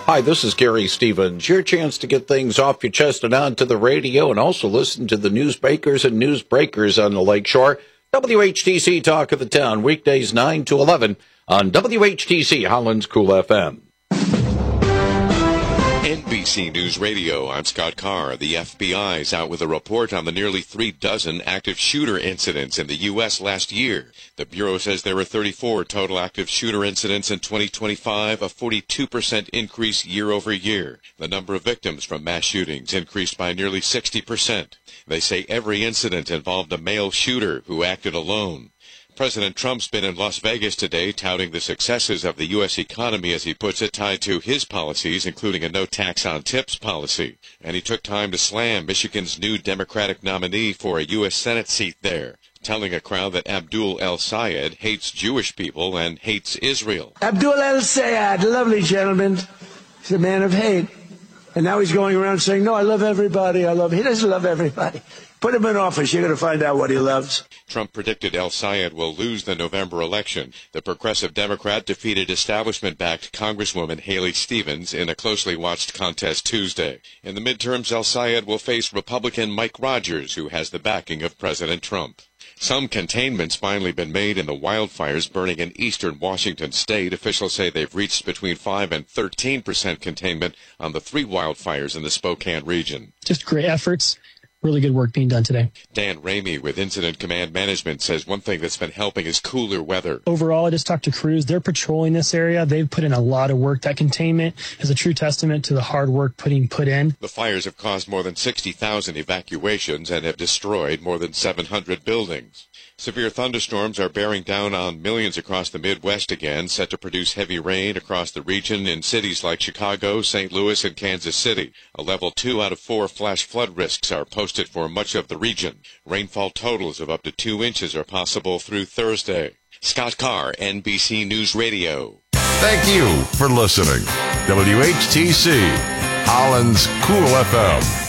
Hi, this is Gary Stevens. Your chance to get things off your chest and onto the radio, and also listen to the newsmakers and newsbreakers on the Lakeshore. WHTC Talk of the Town, weekdays 9 to 11 on WHTC Holland's Cool FM. NBC News Radio, I'm Scott Carr. The FBI is out with a report on the nearly 3 dozen active shooter incidents in the U.S. last year. The Bureau says there were 34 total active shooter incidents in 2025, a 42% increase year over year. The number of victims from mass shootings increased by nearly 60%. They say every incident involved a male shooter who acted alone. President Trump's been in Las Vegas today touting the successes of the U.S. economy, as he puts it, tied to his policies, including a no tax on tips policy. And he took time to slam Michigan's new Democratic nominee for a U.S. Senate seat there, telling a crowd that Abdul El-Sayed hates Jewish people and hates Israel. Abdul El-Sayed, lovely gentleman. He's a man of hate. And now he's going around saying, no, I love everybody. He doesn't love everybody. Put him in office. You're going to find out what he loves. Trump predicted El-Sayed will lose the November election. The progressive Democrat defeated establishment-backed Congresswoman Haley Stevens in a closely watched contest Tuesday. In the midterms, El-Sayed will face Republican Mike Rogers, who has the backing of President Trump. Some containment's finally been made in the wildfires burning in eastern Washington state. Officials say they've reached between 5 and 13% containment on the 3 wildfires in the Spokane region. Just great efforts. Really good work being done today. Dan Ramey with Incident Command Management says one thing that's been helping is cooler weather. Overall, I just talked to crews. They're patrolling this area. They've put in a lot of work. That containment is a true testament to the hard work put in. The fires have caused more than 60,000 evacuations and have destroyed more than 700 buildings. Severe thunderstorms are bearing down on millions across the Midwest again, set to produce heavy rain across the region in cities like Chicago, St. Louis, and Kansas City. A level 2 out of 4 flash flood risks are posted for much of the region. Rainfall totals of up to 2 inches are possible through Thursday. Scott Carr, NBC News Radio. Thank you for listening. WHTC, Holland's Cool FM.